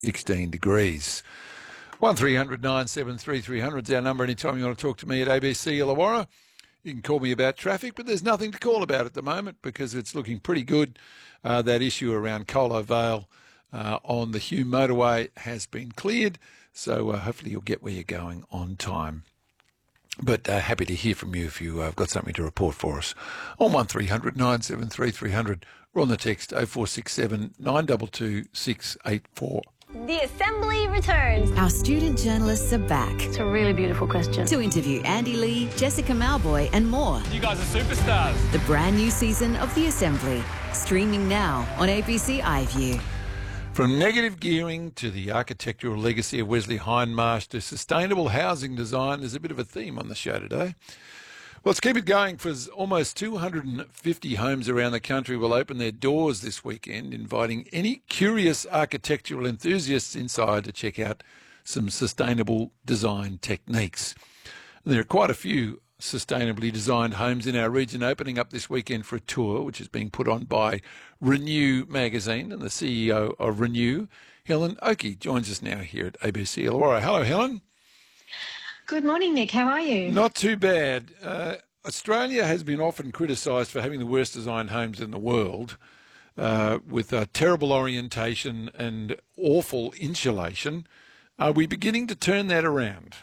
16 degrees. 1300 973 300 is our number anytime you want to talk to me at ABC Illawarra. You can call me about traffic, but there's nothing to call about at the moment because it's looking pretty good. That issue around Colo Vale on the Hume motorway has been cleared, so hopefully you'll get where you're going on time. But happy to hear from you if you've got something to report for us on 1300 973 300 or on the text 0467 922 684. The Assembly returns. Our student journalists are back It's a really beautiful question. to interview Andy Lee, Jessica Malboy and more. You guys are superstars. The brand new season of The Assembly, streaming now on ABC iView. From negative gearing to the architectural legacy of Wesley Hindmarsh to sustainable housing design, there's a bit of a theme on the show today. Well, let's keep it going for almost 250 homes around the country will open their doors this weekend, inviting any curious architectural enthusiasts inside to check out some sustainable design techniques. There are quite a few sustainably designed homes in our region opening up this weekend for a tour, which is being put on by Renew magazine, and the CEO of Renew, Helen Oakey, joins us now here at ABC Illawarra. Hello, Helen. Good morning, Nick. How are you? Not too bad. Australia has been often criticised for having the worst designed homes in the world, with terrible orientation and awful insulation. Are we beginning to turn that around?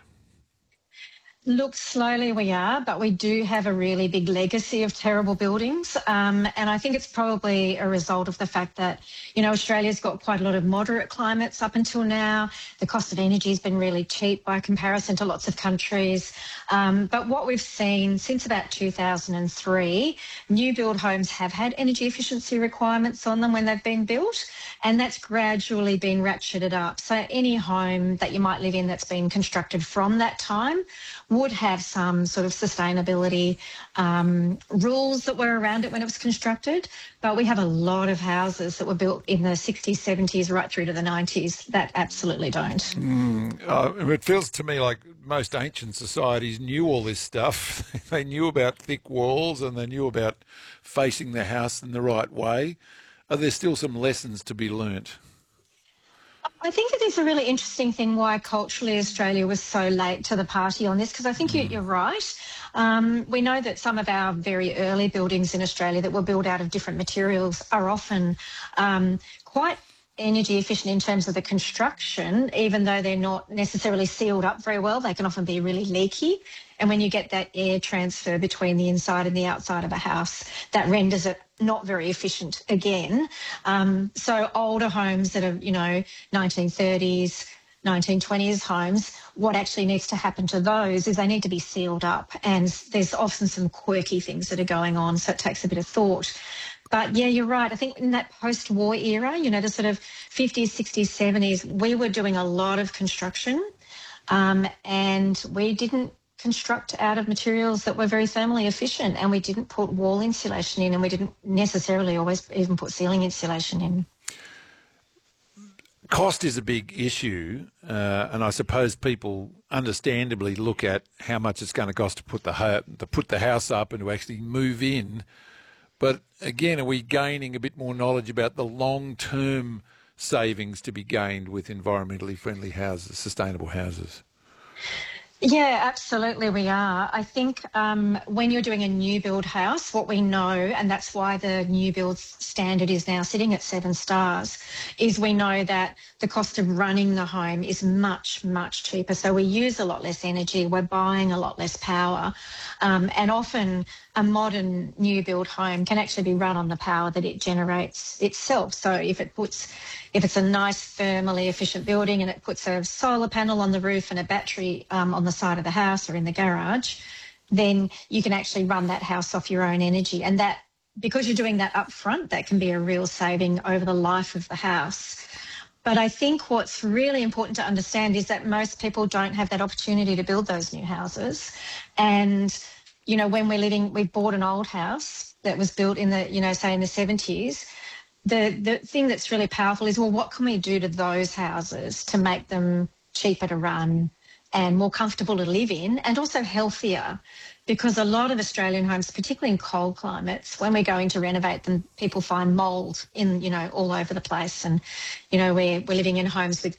Look, slowly we are, but we do have a really big legacy of terrible buildings. And I think it's probably a result of the fact that, Australia's got quite a lot of moderate climates up until now. The cost of energy has been really cheap by comparison to lots of countries. But what we've seen since about 2003, new build homes have had energy efficiency requirements on them when they've been built, and that's gradually been ratcheted up. So any home that you might live in that's been constructed from that time would have some sort of sustainability rules that were around it when it was constructed. But we have a lot of houses that were built in the 60s, 70s, right through to the 90s that absolutely don't. It feels to me like most ancient societies knew all this stuff. They knew about thick walls and they knew about facing the house in the right way. Are there still some lessons to be learnt? I think it is a really interesting thing why culturally Australia was so late to the party on this, because I think you're right. We know that some of our very early buildings in Australia that were built out of different materials are often quite energy efficient in terms of the construction, even though they're not necessarily sealed up very well. They can often be really leaky. And when you get that air transfer between the inside and the outside of a house, that renders it not very efficient again. So older homes that are, 1930s, 1920s homes, what actually needs to happen to those is they need to be sealed up. And there's often some quirky things that are going on, so it takes a bit of thought. But yeah, you're right. I think in that post-war era, the sort of 50s, 60s, 70s, we were doing a lot of construction and we didn't construct out of materials that were very thermally efficient, and we didn't put wall insulation in, and we didn't necessarily always even put ceiling insulation in. Cost is a big issue, and I suppose people understandably look at how much it's going to cost to put the house up and to actually move in. But again, are we gaining a bit more knowledge about the long-term savings to be gained with environmentally friendly houses, sustainable houses? Yeah, absolutely we are. I think when you're doing a new build house, what we know, and that's why the new build standard is now sitting at 7 stars, is we know that the cost of running the home is much, much cheaper. So we use a lot less energy, we're buying a lot less power, and often a modern new build home can actually be run on the power that it generates itself. So if it's a nice thermally efficient building and it puts a solar panel on the roof and a battery on the side of the house or in the garage, then you can actually run that house off your own energy. And that, because you're doing that up front, that can be a real saving over the life of the house. But I think what's really important to understand is that most people don't have that opportunity to build those new houses. And, when we've bought an old house that was built in the, say in the 70s, the thing that's really powerful is, well, what can we do to those houses to make them cheaper to run, and more comfortable to live in, and also healthier, because a lot of Australian homes, particularly in cold climates, when we're going to renovate them, people find mould in, all over the place. And, we're living in homes with